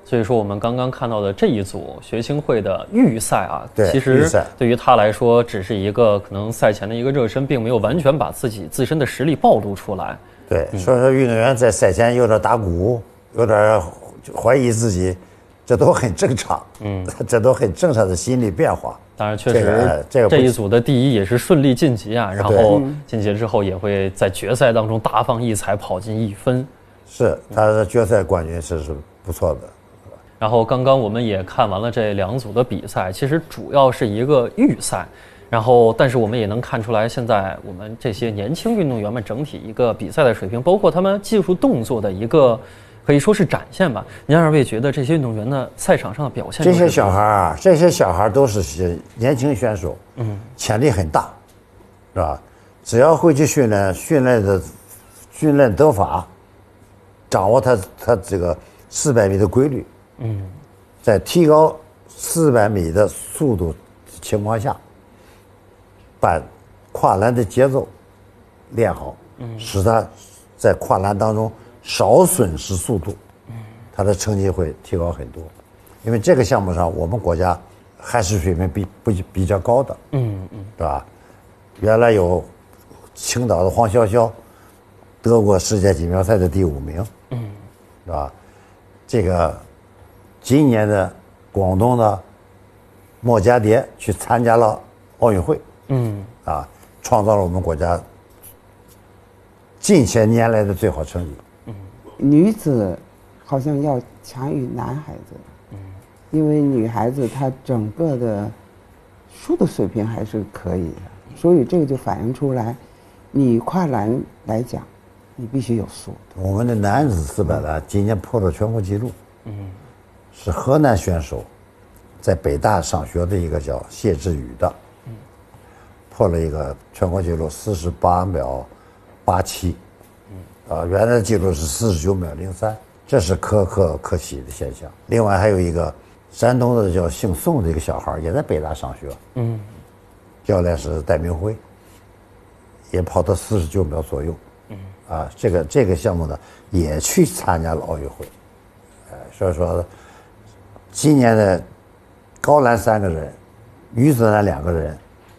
所以说我们刚刚看到的这一组学青会的预赛啊， 对， 其实对于他来说只是一个可能赛前的一个热身，并没有完全把自己自身的实力暴露出来。 对，所以说运动员在赛前有点打鼓，有点怀疑自己，这都很正常。这都很正常的心理变化。 当然，确实这一组的第一也是顺利晋级啊，然后晋级之后也会在决赛当中大放异彩，跑进1分。 是，他的决赛冠军是不错的。 然后刚刚我们也看完了这2组的比赛，其实主要是一个预赛，然后但是我们也能看出来，现在我们这些年轻运动员们整体一个比赛的水平，包括他们技术动作的一个可以说是展现吧。您二位觉得这些运动员的赛场上的表现？ 这些小孩都是些年轻选手，潜力很大，是吧？只要会去训练得法，掌握他这个400米的规律，在提高400米的速度情况下，把跨栏的节奏练好，使他在跨栏当中少损失速度，他的成绩会提高很多。因为这个项目上，我们国家还是水平比较高的，是吧？原来有青岛的黄潇潇得过世界锦标赛的第5名，是吧？这个今年的广东的莫家蝶去参加了奥运会，创造了我们国家近些年来的最好成绩。 女子好像要强于男孩子，因为女孩子她整个的输的水平还是可以的，所以这个就反映出来，你跨栏来讲，你必须有速度。 我们的男子400栏今年破了全国纪录，是河南选手在北大上学的一个叫谢志宇的，破了一个全国纪录48秒87，原来的纪录是49秒03，这是可喜的现象。另外还有一个山东的叫姓宋的一个小孩，也在北大上学，教练是戴明辉，也跑到49秒左右，这个项目呢也去参加了奥运会，所以说今年的高栏3个人，女子栏2个人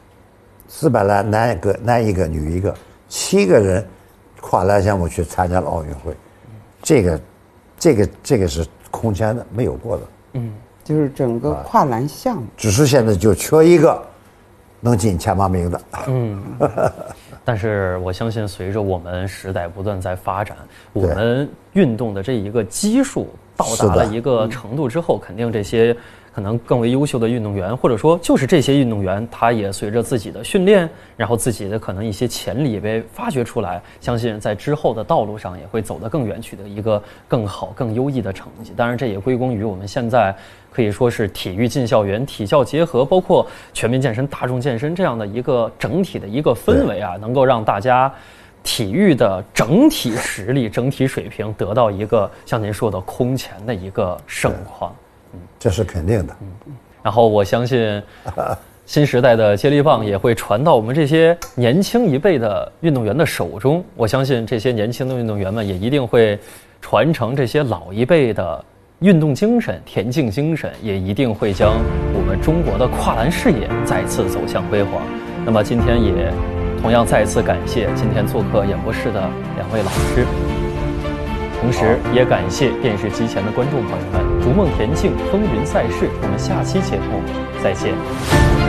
，400栏男一个女一个，7个人跨栏项目去参加了奥运会，这个是空前的，没有过的。 就是整个跨栏项目， 只是现在就缺一个能进前8名的。 但是我相信，随着我们时代不断在发展，我们运动的这一个基数到达了一个程度之后，肯定这些可能更为优秀的运动员，或者说就是这些运动员，他也随着自己的训练，然后自己的可能一些潜力也被发掘出来，相信在之后的道路上也会走得更远，取得一个更好、更优异的成绩。当然，这也归功于我们现在可以说是体育进校园、体教结合，包括全民健身、大众健身这样的一个整体的一个氛围啊，能够让大家体育的整体实力、整体水平得到一个像您说的空前的一个盛况。 这是肯定的。 然后我相信新时代的接力棒也会传到我们这些年轻一辈的运动员的手中。我相信这些年轻的运动员们也一定会传承这些老一辈的运动精神、田径精神，也一定会将我们中国的跨栏事业再次走向辉煌。那么今天也同样再次感谢今天做客演播室的2位老师，同时也感谢电视机前的观众朋友们。逐梦田径风云赛事，我们下期节目再见。